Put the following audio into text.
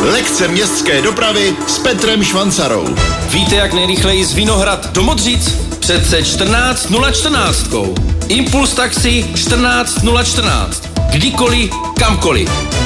Lekce městské dopravy s Petrem Švancarou. Víte, jak nejrychleji z Vinohrad do Modřic? Přece 14014. Impuls taxi 14014. Kdykoliv, kamkoliv.